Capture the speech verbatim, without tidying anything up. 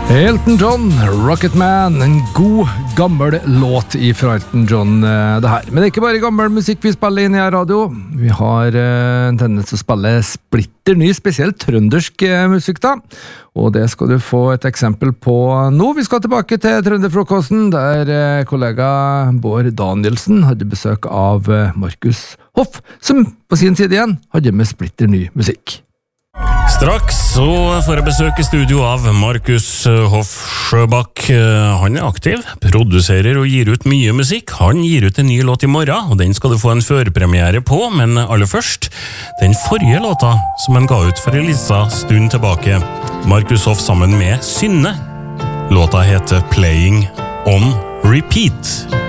Elton John, Rocket Man, en god, gammel låt fra Elton John det her. Men det er ikke bare gammel musikk vi spiller inn i her radio. Vi har eh, en tendens til å spille splitter ny, spesielt trøndersk eh, musikk da. Og det skal du få et eksempel på nå. Vi skal tilbake til Trønderfrokosten, der eh, kollega Bård Danielsen hadde besøk av eh, Markus Hoff, som på sin side igjen hadde med splitter ny musikk. Straks så får jeg besøke studio av Markus Hoff Sjøbakk. Han er aktiv, produserer og gir ut mye musikk. Han gir ut en ny låt i morgen, og den skal du få en førpremiere på. Men aller først, den forrige låta som han ga ut for en liten stund tilbake. Markus Hoff sammen med Synne. Låta heter Playing on Repeat.